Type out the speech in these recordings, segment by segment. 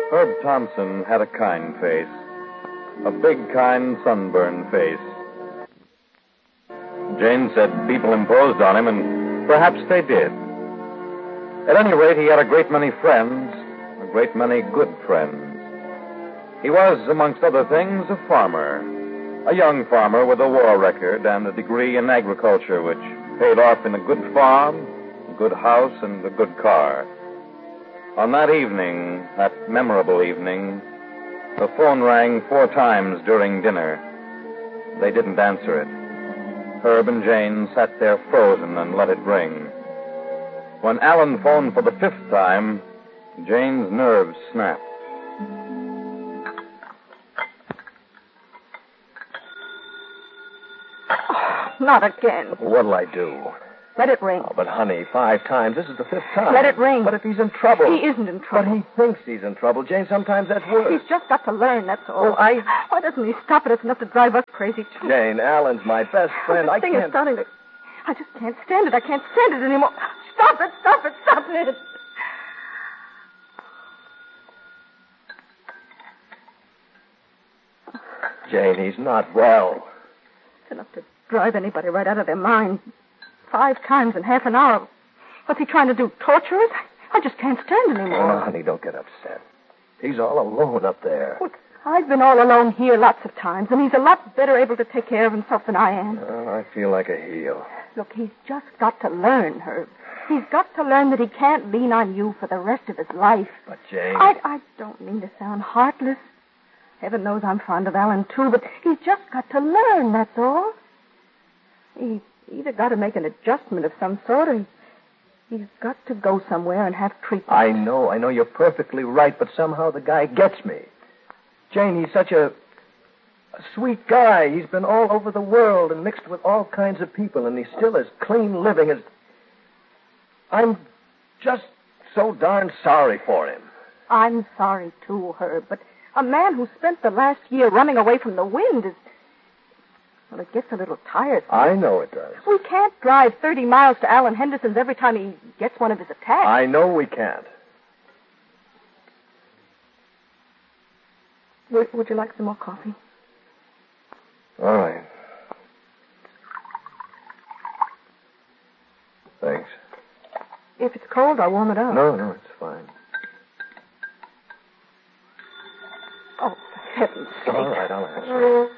Herb Thompson had a kind face. A big, kind, sunburned face. Jane said people imposed on him, and perhaps they did. At any rate, he had a great many friends, a great many good friends. He was, amongst other things, a farmer. A young farmer with a war record and a degree in agriculture, which paid off in a good farm, a good house, and a good car. On that evening, that memorable evening, the phone rang 4 times during dinner. They didn't answer it. Herb and Jane sat there frozen and let it ring. When Alan phoned for the 5th time, Jane's nerves snapped. Oh, not again. What'll I do? Let it ring. Oh, but, honey, 5 times. This is the 5th time. Let it ring. But if he's in trouble... He isn't in trouble. But he thinks he's in trouble. Jane, sometimes that's worse. He's just got to learn, that's all. Well, Why doesn't he stop it? It's enough to drive us crazy, too. Jane, Alan's my best friend. This thing is starting to... I just can't stand it. I can't stand it anymore. Stop it, stop it, stop it. Jane, he's not well. It's enough to drive anybody right out of their mind. 5 times in half an hour. What's he trying to do, torture us? I just can't stand anymore. Oh, honey, don't get upset. He's all alone up there. Well, I've been all alone here lots of times, and he's a lot better able to take care of himself than I am. Oh, I feel like a heel. Look, he's just got to learn, Herb. He's got to learn that he can't lean on you for the rest of his life. But, Jane... I don't mean to sound heartless. Heaven knows I'm fond of Alan, too, but he's just got to learn, that's all. He's either got to make an adjustment of some sort, or he's got to go somewhere and have treatment. I know you're perfectly right, but somehow the guy gets me. Jane, he's such a sweet guy. He's been all over the world and mixed with all kinds of people, and he's still as clean living as... I'm just so darn sorry for him. I'm sorry, too, Herb, but a man who spent the last year running away from the wind is... Well, it gets a little tiresome. I know it does. We can't drive 30 miles to Alan Henderson's every time he gets one of his attacks. I know we can't. Would you like some more coffee? All right. Thanks. If it's cold, I'll warm it up. No, it's fine. Oh, for heaven's sake. All right, I'll answer.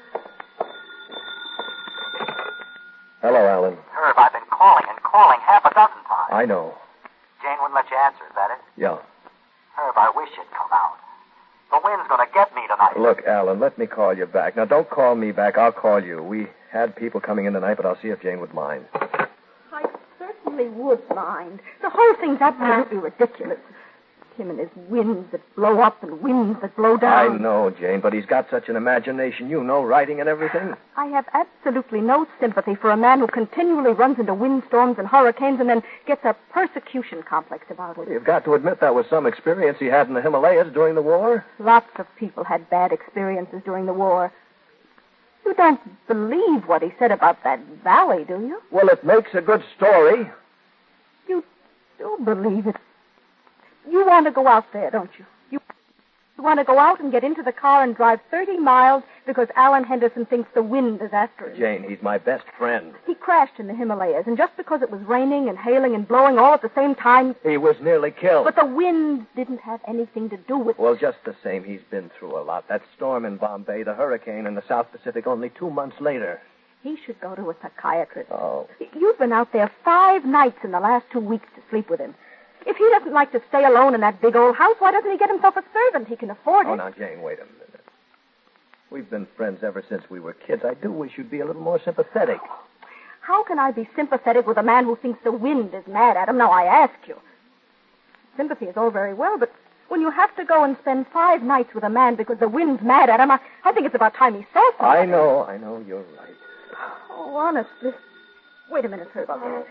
Hello, Alan. Herb, I've been calling and calling half a dozen times. I know. Jane wouldn't let you answer, is that it? Yeah. Herb, I wish you'd come out. The wind's going to get me tonight. Look, Alan, let me call you back. Now, don't call me back. I'll call you. We had people coming in tonight, but I'll see if Jane would mind. I certainly would mind. The whole thing's absolutely ridiculous. Him and his winds that blow up and winds that blow down. I know, Jane, but he's got such an imagination, writing and everything. I have absolutely no sympathy for a man who continually runs into windstorms and hurricanes and then gets a persecution complex about it. You've got to admit that was some experience he had in the Himalayas during the war. Lots of people had bad experiences during the war. You don't believe what he said about that valley, do you? Well, it makes a good story. You do believe it. You want to go out there, don't you? You want to go out and get into the car and drive 30 miles because Alan Henderson thinks the wind is after him. Jane, he's my best friend. He crashed in the Himalayas, and just because it was raining and hailing and blowing all at the same time... He was nearly killed. But the wind didn't have anything to do with it. Well, just the same, he's been through a lot. That storm in Bombay, the hurricane in the South Pacific only 2 months later. He should go to a psychiatrist. Oh. You've been out there 5 nights in the last 2 weeks to sleep with him. If he doesn't like to stay alone in that big old house, why doesn't he get himself a servant? He can afford it. Oh, now, Jane, wait a minute. We've been friends ever since we were kids. I do wish you'd be a little more sympathetic. How can I be sympathetic with a man who thinks the wind is mad at him? Now, I ask you. Sympathy is all very well, but when you have to go and spend 5 nights with a man because the wind's mad at him, I think it's about time he saw something. I know, you're right. Oh, honestly. Wait a minute, Herb. I'll get it.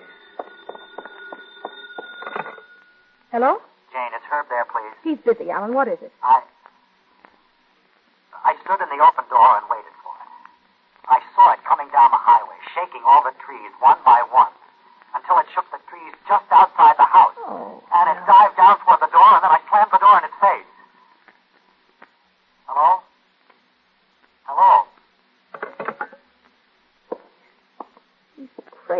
Hello? Jane, is Herb there, please? He's busy, Alan. What is it? I stood in the open door and waited for it. I saw it coming down the highway, shaking all the trees one by one, until it shook the trees just outside the house. Oh. And it dived down toward the door, and then I slammed the door in its face.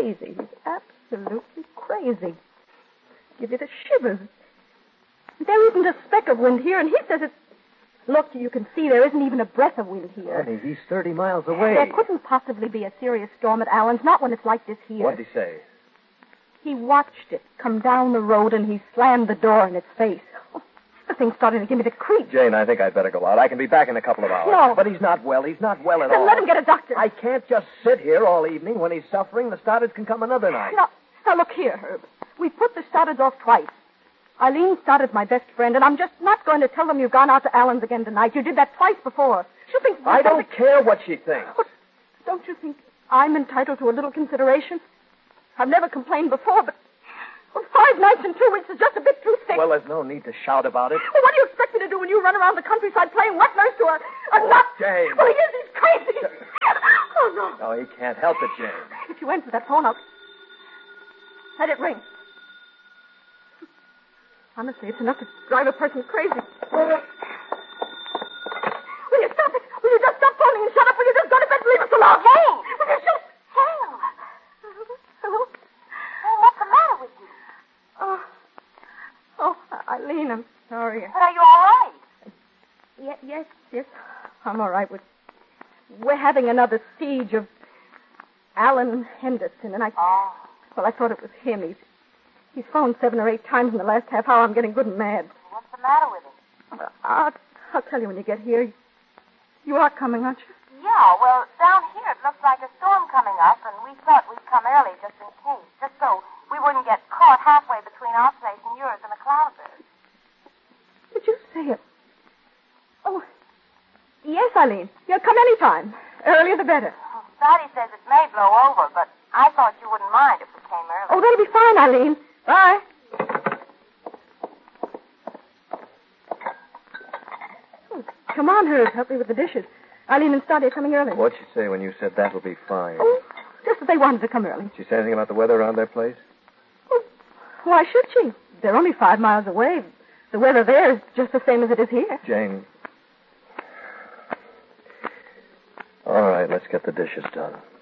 crazy. He's absolutely crazy. Give you the shivers. There isn't a speck of wind here, and he says it's... Look, you can see there isn't even a breath of wind here. Honey, he's 30 miles away. There couldn't possibly be a serious storm at Allen's, not when it's like this here. What did he say? He watched it come down the road, and he slammed the door in its face. Oh, the thing's starting to give me the creeps. Jane, I think I'd better go out. I can be back in a couple of hours. No. But he's not well. He's not well at Then all. let him get a doctor. I can't just sit here all evening. When he's suffering, the starters can come another night. Now, look here, Herb. We put the starters off twice. Eileen started my best friend, and I'm just not going to tell them you've gone out to Allen's again tonight. You did that twice before. She thinks... I don't care what she thinks. But don't you think I'm entitled to a little consideration? I've never complained before, but 5 nights and 2 weeks is just a bit too thick. Well, there's no need to shout about it. Well, what do you expect me to do when you run around the countryside playing wet nurse to a nut? Jane. Well, he's crazy. Oh, no. No, he can't help it, Jane. If you answer that phone, I'll... Let it ring. Honestly, it's enough to drive a person crazy. Will you stop it? Will you just stop phoning and shut up? Will you just go to bed and leave us alone? Jane! Will you just... Hale! Hello? Jane, what's the matter with you? Oh, Eileen, I'm sorry. But are you all right? Yes. I'm all right. We're having another siege of Allen Henderson, and Oh. Well, I thought it was him. He's phoned 7 or 8 times in the last half hour. I'm getting good and mad. What's the matter with him? I'll tell you when you get here. You are coming, aren't you? Yeah, well, down here it looks like a storm coming up, and we thought we'd come early just in case, just so we wouldn't get caught halfway between our place and yours in a cloud burst. Did you say it? Oh, yes, Eileen. You'll come any time. Earlier the better. Well, Daddy says it may blow over, but I thought you wouldn't mind if we came early. Oh, that'll be fine, Eileen. Bye. Oh, come on, Herb. Help me with the dishes. Eileen and Stoddy are coming early. What'd she say when you said that'll be fine? Oh, just that they wanted to come early. Did she say anything about the weather around their place? Oh, why should she? They're only 5 miles away. The weather there is just the same as it is here. Jane. All right, let's get the dishes done.